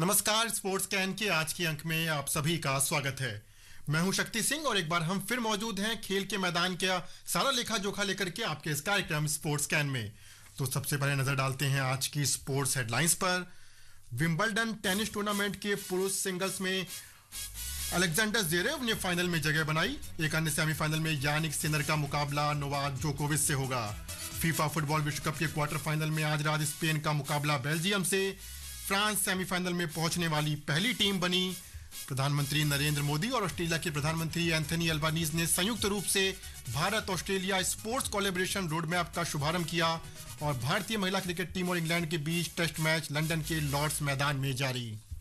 नमस्कार, sports can के आज के अंक में आप सभी का स्वागत है। मैं हूं शक्ति सिंह और एक बार हम फिर मौजूद हैं खेल के मैदान का सारा लेखा जोखा लेकर के आपके इस कार्यक्रम स्पोर्ट्स कैन में। तो सबसे पहले नजर डालते हैं आज की स्पोर्ट्स हेडलाइंस पर। विंबलडन टेनिस टूर्नामेंट के पुरुष सिंगल्स में अलेक्जेंडर ज़वेरेव ने फाइनल में जगह बनाई। एक अन्य सेमीफाइनल में यानिक सिनर का मुकाबला नोवाक जोकोविच से होगा। फीफा फुटबॉल विश्व कप के क्वार्टर फाइनल में आज रात स्पेन का मुकाबला बेल्जियम से। फ्रांस सेमीफाइनल में पहुंचने वाली पहली टीम बनी। प्रधानमंत्री नरेंद्र मोदी और ऑस्ट्रेलिया के प्रधानमंत्री एंथनी अल्बानीज ने संयुक्त रूप से Bharat Australia sports collaboration road map का शुभारंभ किया और भारतीय महिला क्रिकेट टीम और इंग्लैंड के बीच टेस्ट मैच लंदन के लॉर्ड्स मैदान में जारी।